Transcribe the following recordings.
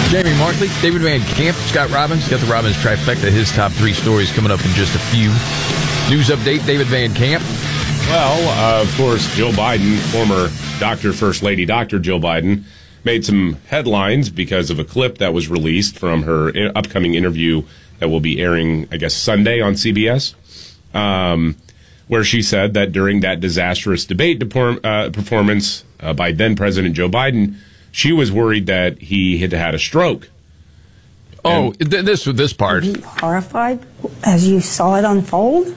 Jamie Markley, David Van Camp, Scott Robbins. Got the Robbins trifecta. His top three stories coming up in just a few. News update, David Van Camp. Well, of course, Jill Biden, former First Lady Dr. Jill Biden, made some headlines because of a clip that was released from her upcoming interview that will be airing, I guess, Sunday on CBS, where she said that during that disastrous debate performance by then-President Joe Biden, she was worried that he had had a stroke. Oh, this part. Were you horrified as you saw it unfold?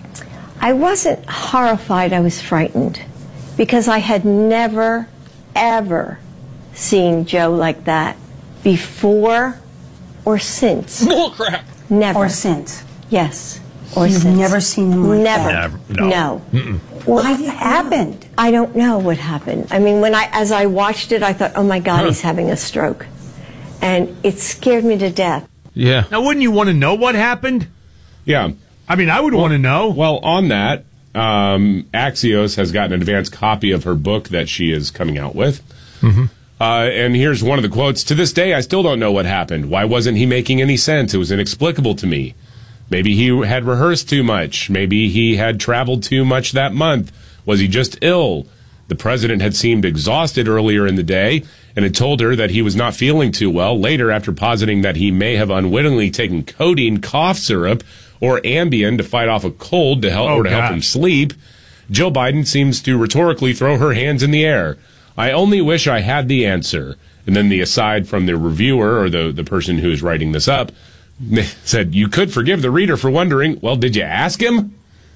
I wasn't horrified, I was frightened. Because I had never, ever seen Joe like that before or since. Bullcrap. Never. Or since? Yes. Or You've since. never seen him like Never. that? No. What happened? I don't know what happened. I mean, as I watched it, I thought, oh my God, he's having a stroke. And it scared me to death. Yeah. Now, wouldn't you want to know what happened? Yeah. I mean, I would want to know. Well, on that, Axios has gotten an advance copy of her book that she is coming out with. Mm-hmm. And here's one of the quotes. "To this day, I still don't know what happened. Why wasn't he making any sense? It was inexplicable to me. Maybe he had rehearsed too much. Maybe he had traveled too much that month. Was he just ill? The president had seemed exhausted earlier in the day and had told her that he was not feeling too well. Later, after positing that he may have unwittingly taken codeine, cough syrup, or Ambien to fight off a cold to help help him sleep, Jill Biden seems to rhetorically throw her hands in the air. I only wish I had the answer." And then the aside from the reviewer or the person who is writing this up said, "You could forgive the reader for wondering, well, did you ask him?"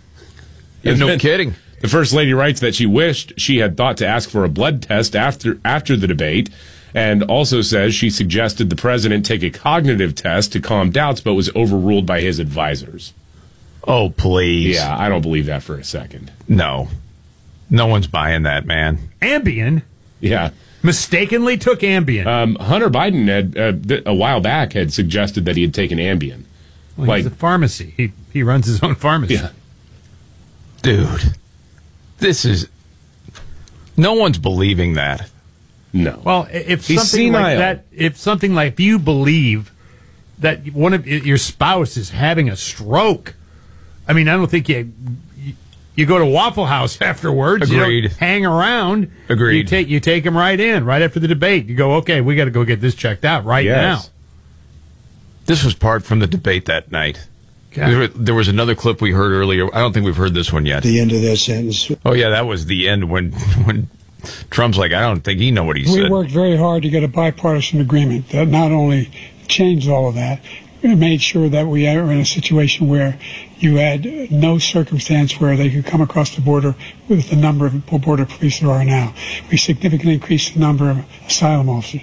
And no kidding. The First Lady writes that she wished she had thought to ask for a blood test after the debate, and also says she suggested the president take a cognitive test to calm doubts, but was overruled by his advisors. Oh, please. Yeah, I don't believe that for a second. No. No one's buying that, man. Ambien? Yeah. Mistakenly took Ambien. Hunter Biden had a while back had suggested that he had taken Ambien. Well, he's a pharmacy. He runs his own pharmacy. Yeah. Dude, this is... No one's believing that. No. Well, if He's something like senile. that, if you believe that one of your spouse is having a stroke, I mean, I don't think you go to Waffle House afterwards. Agreed. You don't hang around. Agreed. You take him right in right after the debate. You go, okay, we got to go get this checked out right now. This was part from the debate that night. There was another clip we heard earlier. I don't think we've heard this one yet. The end of that sentence. Oh, yeah, that was the end when Trump's like, I don't think he know what he said. We worked very hard to get a bipartisan agreement that not only changed all of that, it made sure that we are in a situation where you had no circumstance where they could come across the border with the number of border police there are now. We significantly increased the number of asylum officers.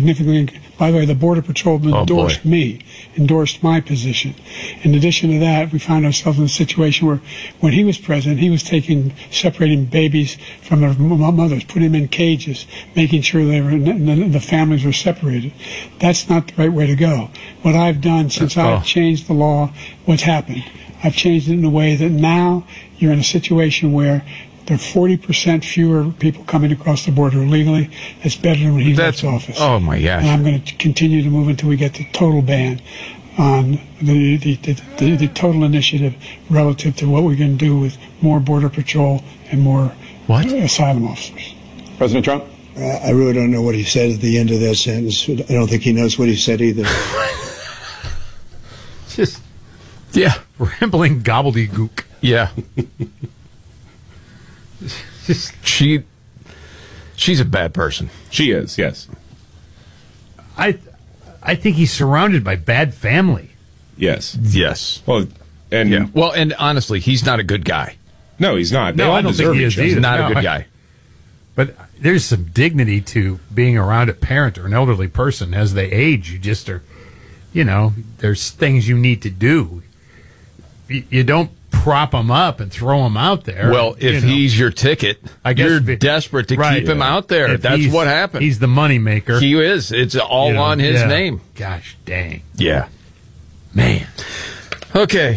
By the way, the Border Patrolman endorsed my position. In addition to that, we found ourselves in a situation where when he was president, he was separating babies from their mothers, putting them in cages, making sure the families were separated. That's not the right way to go. What I've done since I've changed the law, what's happened? I've changed it in a way that now you're in a situation where there are 40% fewer people coming across the border illegally. That's better than when he left office. Oh, my gosh. And I'm going to continue to move until we get the total ban on the total initiative relative to what we can do with more Border Patrol and more asylum officers. President Trump? I really don't know what he said at the end of that sentence. I don't think he knows what he said either. Just, rambling gobbledygook. Yeah. She's a bad person. She is, yes. I think he's surrounded by bad family. Yes. Yes. Well, and honestly, he's not a good guy. No, he's not. No, I don't think he is either. He's not a good guy. But there's some dignity to being around a parent or an elderly person as they age. You just are, there's things you need to do. You don't prop him up and throw him out there. Well, if he's your ticket, you're desperate to keep him out there. That's what happened. He's the money maker. He is. It's all on his name. Gosh dang. Yeah. Man. Okay.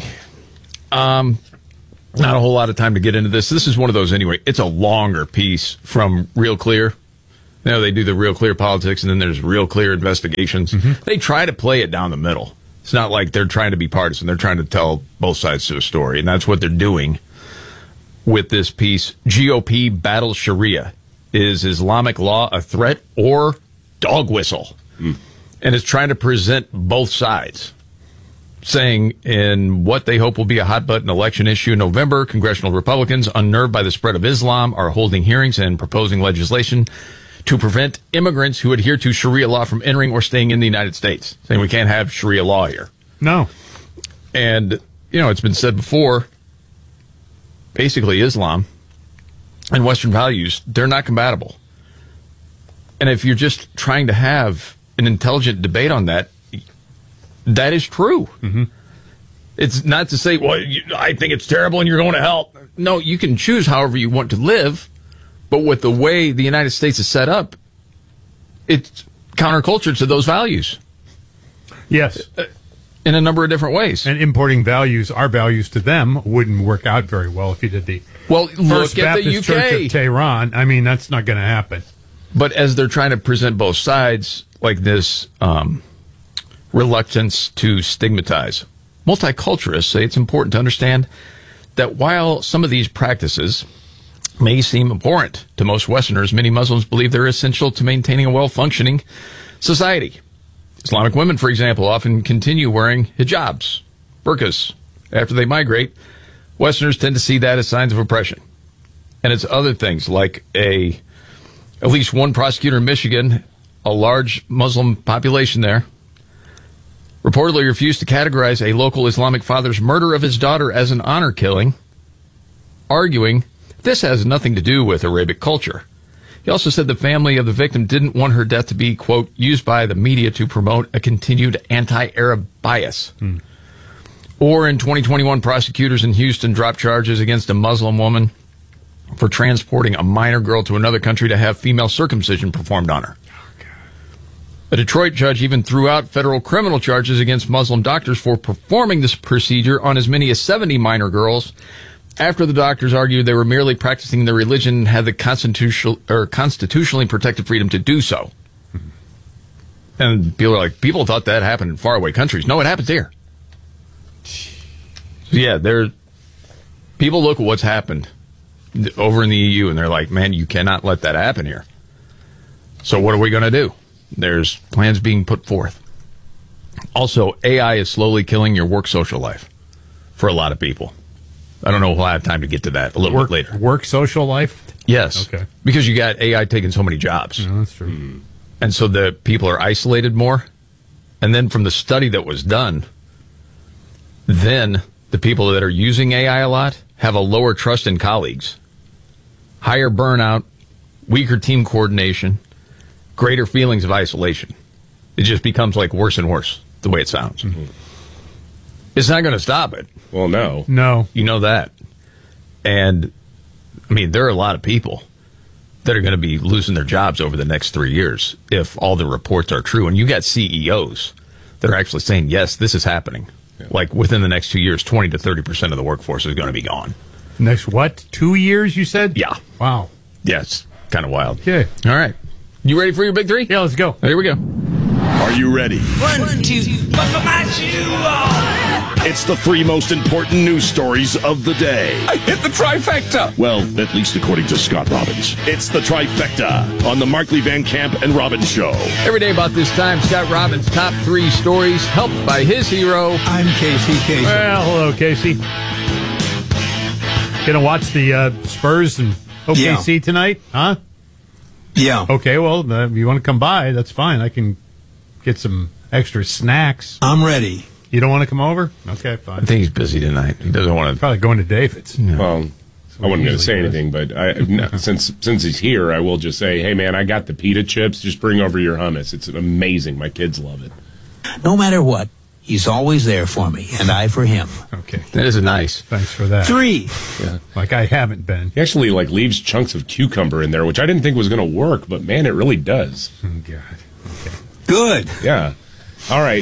Not a whole lot of time to get into this. This is one of those anyway. It's a longer piece from Real Clear. You know, they do the Real Clear Politics, and then there's Real Clear Investigations. They try to play it down the middle. It's not like they're trying to be partisan. They're trying to tell both sides to a story, and that's what they're doing with this piece. GOP battles Sharia. Is Islamic law a threat or dog whistle? And it's trying to present both sides, saying in what they hope will be a hot-button election issue in November, congressional Republicans, unnerved by the spread of Islam, are holding hearings and proposing legislation to prevent immigrants who adhere to Sharia law from entering or staying in the United States, saying we can't have Sharia law here. No. And, you know, it's been said before, basically Islam and Western values, they're not compatible. And if you're just trying to have an intelligent debate on that, that is true. It's not to say, well, I think it's terrible and you're going to hell. No, you can choose however you want to live, but with the way the United States is set up, it's counterculture to those values. Yes. In a number of different ways. And importing values, our values to them, wouldn't work out very well if you did the First Baptist the UK. Church of Tehran. I mean, that's not going to happen. But as they're trying to present both sides, like this reluctance to stigmatize, multiculturalists say it's important to understand that while some of these practices may seem abhorrent to most Westerners, many Muslims believe they're essential to maintaining a well-functioning society. Islamic women, for example, often continue wearing hijabs, burqas, after they migrate. Westerners tend to see that as signs of oppression. And it's other things like at least one prosecutor in Michigan, a large Muslim population there, reportedly refused to categorize a local Islamic father's murder of his daughter as an honor killing, arguing this has nothing to do with Arabic culture. He also said the family of the victim didn't want her death to be, quote, used by the media to promote a continued anti-Arab bias. Or in 2021, prosecutors in Houston dropped charges against a Muslim woman for transporting a minor girl to another country to have female circumcision performed on her. A Detroit judge even threw out federal criminal charges against Muslim doctors for performing this procedure on as many as 70 minor girls after the doctors argued they were merely practicing their religion and had the constitutionally protected freedom to do so. And people are like, people thought that happened in faraway countries. No, it happens here. Yeah, people look at what's happened over in the EU and they're like, man, you cannot let that happen here. So what are we going to do? There's plans being put forth. Also, AI is slowly killing your work social life for a lot of people. I don't know if we'll have time to get to that a little bit later. Work social life? Yes. Okay. Because you got AI taking so many jobs. No, that's true. And so the people are isolated more. And then from the study that was done, then the people that are using AI a lot have a lower trust in colleagues, higher burnout, weaker team coordination, greater feelings of isolation. It just becomes like worse and worse, the way it sounds. It's not going to stop it. Well, no. No. You know that. And, I mean, there are a lot of people that are going to be losing their jobs over the next 3 years if all the reports are true. And you got CEOs that are actually saying, yes, this is happening. Yeah. Like within the next 2 years, 20 to 30% of the workforce is going to be gone. Next what? 2 years, you said? Yeah. Wow. Yeah, it's kind of wild. Okay. All right. You ready for your big three? Yeah, let's go. Here we go. Are you ready? 1, 2, buckle my shoe on. It's the 3 most important news stories of the day. I hit the trifecta. Well, at least according to Scott Robbins. It's the trifecta on the Markley Van Camp and Robbins Show. Every day about this time, Scott Robbins' top 3 stories, helped by his hero. I'm Casey Kasem. Well, hello, Casey. Gonna watch the Spurs and OKC tonight, huh? Yeah. Okay, well, if you want to come by, that's fine. I can get some extra snacks. I'm ready. You don't want to come over? Okay, fine. I think he's busy tonight. He doesn't want to. Probably going to David's. No. Well, I wasn't going to say anything, but since he's here, I will just say, hey, man, I got the pita chips. Just bring over your hummus. It's amazing. My kids love it. No matter what, he's always there for me, and I for him. Okay. That is nice. Thanks for that. 3. Yeah. Like I haven't been. He actually leaves chunks of cucumber in there, which I didn't think was going to work, but man, it really does. Oh, God. Okay. Good. Yeah. All right.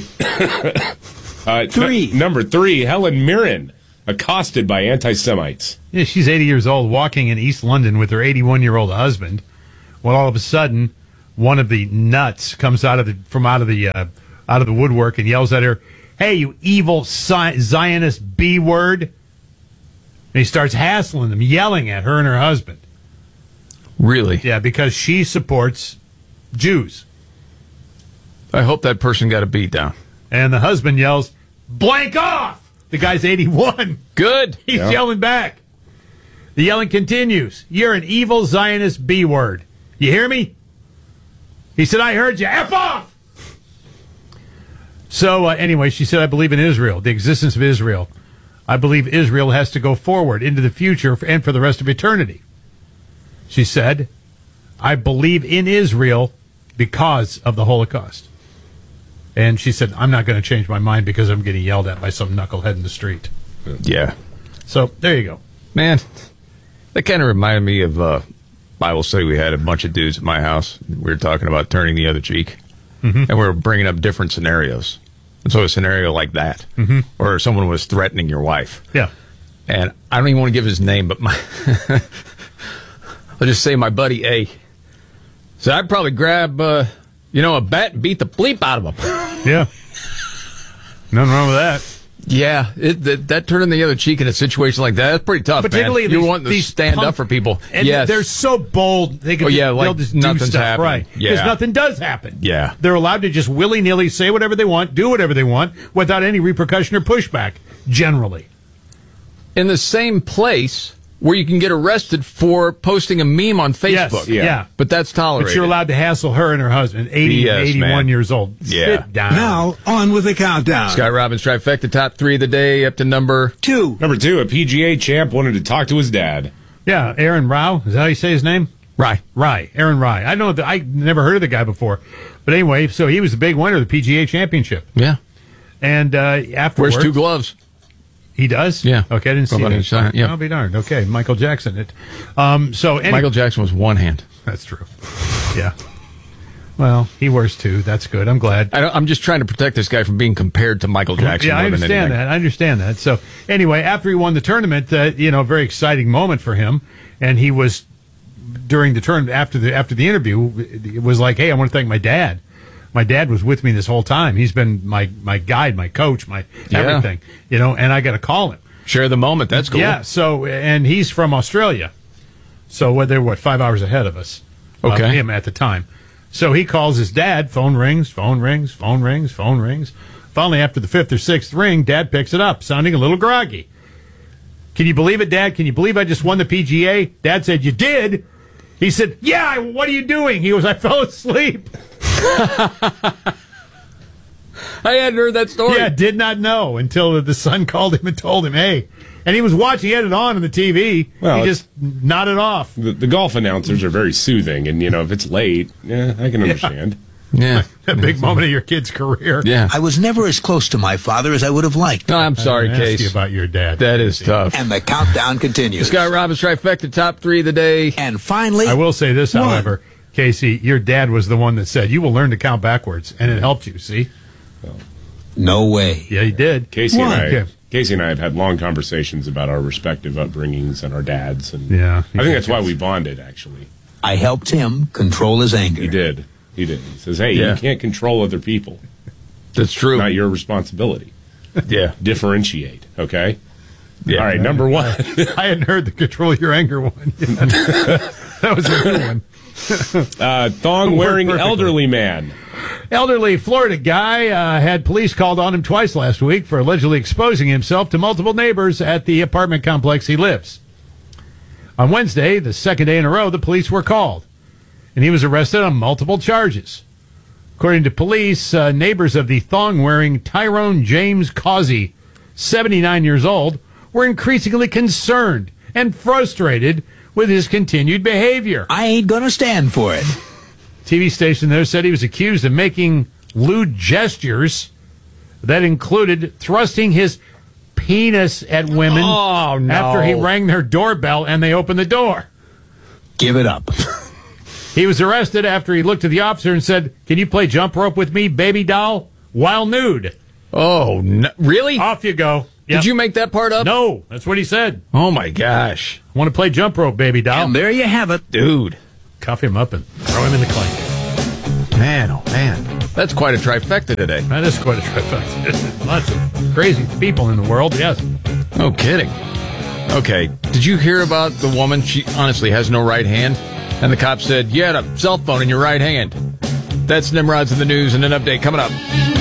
3. Number 3, Helen Mirren accosted by anti-Semites. Yeah, she's 80 years old, walking in East London with her 81-year-old husband. Well, all of a sudden, one of the nuts comes out of the woodwork and yells at her, "Hey, you evil Zionist B word!" And he starts hassling them, yelling at her and her husband. Really? Yeah, because she supports Jews. I hope that person got a beat down. And the husband yells, "Blank off!" The guy's 81. Good. He's yelling back. The yelling continues. "You're an evil Zionist B word. You hear me?" He said, "I heard you. F off!" So anyway, she said, "I believe in Israel, the existence of Israel. I believe Israel has to go forward into the future and for the rest of eternity." She said, "I believe in Israel because of the Holocaust." And she said, "I'm not going to change my mind because I'm getting yelled at by some knucklehead in the street." Yeah. So there you go. Man, that kind of reminded me of Bible study. We had a bunch of dudes at my house. We were talking about turning the other cheek. And we were bringing up different scenarios. And so a scenario like that, or someone was threatening your wife. Yeah. And I don't even want to give his name, but I'll just say my buddy A. So I'd probably grab, a bat and beat the bleep out of him. Yeah. Nothing wrong with that. Yeah, that turning the other cheek in a situation like that, that's pretty tough, Particularly man. You want to stand up for people. And yes. they're so bold, they can they'll just do nothing's stuff. happening. Right. Yeah. Because nothing does happen. Yeah. They're allowed to just willy-nilly say whatever they want, do whatever they want, without any repercussion or pushback, generally. In the same place where you can get arrested for posting a meme on Facebook. Yes, yeah. But that's tolerated. But you're allowed to hassle her and her husband, 80 and 81 man. years old. Yeah. Sit down. Now, on with the countdown. Scott Robbins trifecta, top 3 of the day, up to number 2. Number 2, a PGA champ wanted to talk to his dad. Yeah, Aaron Rao. Is that how you say his name? Rye. Aaron Rye. I don't know. I never heard of the guy before. But anyway, so he was the big winner of the PGA Championship. Yeah. And afterwards... Wears 2 gloves. He does? Yeah. Okay, I didn't see that. Yeah. I'll be darned. Okay, Michael Jackson. Michael Jackson was one hand. That's true. Yeah. Well, he wears 2. That's good. I'm glad. I'm just trying to protect this guy from being compared to Michael Jackson. Yeah, I understand that. I understand that. So anyway, after he won the tournament, very exciting moment for him. And he was, during the turn, after the interview, it was like, "Hey, I want to thank my dad. My dad was with me this whole time. He's been my guide, my coach, my everything, and I got to call him." Share the moment. That's cool. Yeah. So, and he's from Australia. So they're 5 hours ahead of us. Okay. Him at the time. So he calls his dad. Phone rings, phone rings, phone rings, phone rings. Finally, after the 5th or 6th ring, Dad picks it up, sounding a little groggy. "Can you believe it, Dad? Can you believe I just won the PGA?" Dad said, "You did?" He said, "Yeah, what are you doing?" He goes, "I fell asleep." I hadn't heard that story. Yeah, did not know until the son called him and told him, "Hey." And he was watching, he had it on the TV. Well, he just nodded off. The golf announcers are very soothing, and, if it's late, I can understand. Yeah. A big moment of your kid's career. Yeah. I was never as close to my father as I would have liked. No, I'm sorry, Ask you Case. about your dad. That is tough. And the countdown continues. Scott Robbins trifecta, top 3 of the day. And finally, I will say this, however, Casey, your dad was the one that said, "You will learn to count backwards," and it helped you, see? no way. Yeah, he did. Casey and Okay. I have had long conversations about our respective upbringings and our dads, and Yeah. I think that's why we bonded. Actually, I helped him control his anger. he did. He says, "Hey, Yeah. you can't control other people. That's true. Not your responsibility. Yeah. Differentiate." Okay. Yeah. All right. Number 1. I hadn't heard the control your anger one. That was a good one. Thong-wearing Perfectly. elderly man. Elderly Florida guy had police called on him twice last week for allegedly exposing himself to multiple neighbors at the apartment complex he lives. On Wednesday, the second day in a row, the police were called, and he was arrested on multiple charges. According to police, neighbors of the thong-wearing Tyrone James Causey, 79 years old, were increasingly concerned and frustrated with his continued behavior. I ain't gonna stand for it. TV station there said he was accused of making lewd gestures that included thrusting his penis at women after he rang their doorbell and they opened the door. Give it up. He was arrested after he looked at the officer and said, "Can you play jump rope with me, baby doll?" while nude. Oh, no, really? Off you go. Yep. Did you make that part up? No, that's what he said. Oh, my gosh. Want to play jump rope, baby doll? And there you have it. Dude. Cuff him up and throw him in the clink. Man, oh man. That's quite a trifecta today. That is quite a trifecta. Lots of crazy people in the world, yes. No kidding. Okay, did you hear about the woman? She honestly has no right hand. And the cop said, you had a cell phone in your right hand. That's Nimrod's in the news and an update coming up.